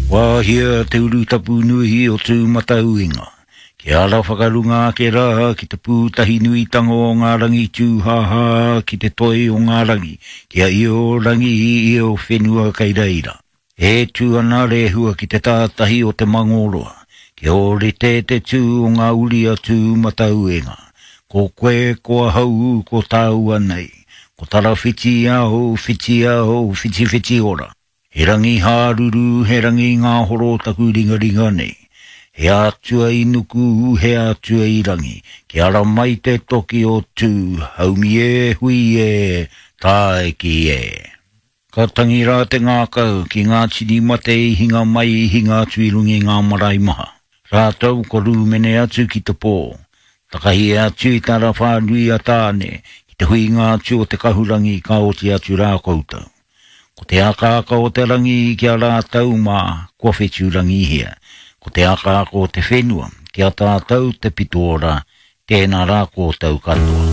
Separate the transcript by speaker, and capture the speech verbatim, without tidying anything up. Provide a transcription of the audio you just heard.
Speaker 1: Wahia te uru tapu nui o tū matauinga. Ke ala whakarunga ke raha ki te pūtahi nui tango o ngā rangi tūhaha ki te toi o ngā rangi. Kia i o rangi i o whenua kei reira. E tū ana rehua ki te tātahi o te mangoroa. Ke ore te te tū o ngā uria tū matauinga. Ko koe koa hau ko tāua nei. Ko tara whiti aho, whiti aho, whiti whiti ora. He rangi hāruru, he rangi ngā horo taku ringa ringa nei. He atua i nuku, he atua i rangi. Ke ara mai te toki o tū, haumi e, hui e, tae ki e. Ka tangi rā te ngā kau, ki ngā tini mate i hinga mai i hinga tuirungi ngā marae maha. Rātau ko rūmene atu ki te pō. Takahi atu i tara whānui a tāne, ki te hui ngā atu o te kahurangi ka oti atu rā koutou. Ko te akaka o te rangi ki a rātau mā, kua whetu rangi hea. Ko te akaka o te whenua, ki a tātau te pitora, tēnā rā kōtau katoa.